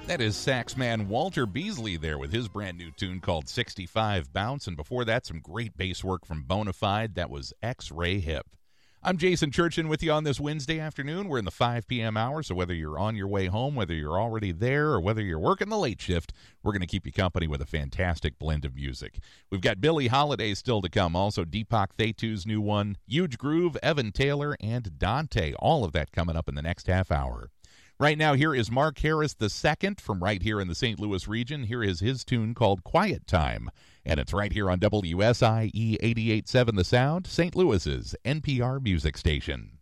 That is saxman Walter Beasley there with his brand new tune called 65 Bounce. And before that, some great bass work from Bonafide. That was X-Ray Hip. I'm Jason Churchin with you on this Wednesday afternoon. We're in the 5 p.m. hour, so whether you're on your way home, whether you're already there, or whether you're working the late shift, we're going to keep you company with a fantastic blend of music. We've got Billie Holiday still to come, also Deepak Thetu's new one, Huge Groove, Evan Taylor, and Dante. All of that coming up in the next half hour. Right now, here is Mark Harris II from right here in the St. Louis region. Here is his tune called Quiet Time, and it's right here on WSIE 88.7 The Sound, St. Louis's NPR music station.